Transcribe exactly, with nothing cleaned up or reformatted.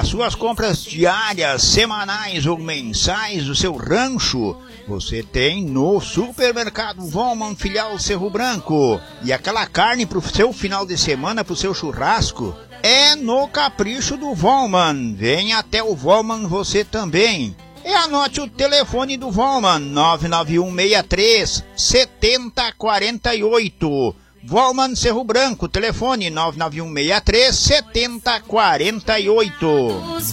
As suas compras diárias, semanais ou mensais do seu rancho, você tem no Supermercado Volman, filial Cerro Branco. E aquela carne pro seu final de semana, pro seu churrasco, é no Capricho do Volman. Vem até o Volman você também. E anote o telefone do Volman, nove nove um seis três sete zero quatro oito. Volman Cerro Branco, telefone nove nove um seis três sete zero quatro oito.